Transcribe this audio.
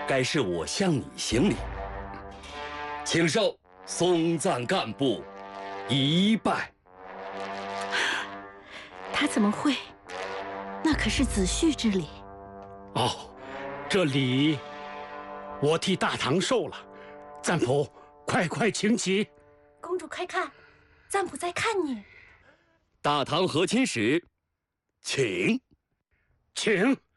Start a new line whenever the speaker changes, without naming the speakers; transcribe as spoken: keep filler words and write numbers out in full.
该是我向你行礼，请受松赞干部一拜。
他怎么会？那可是子婿之礼。
哦，这礼我替大唐受了。赞普，快快请起。
公主快看，赞普在看你。
大唐和亲使，请，
请。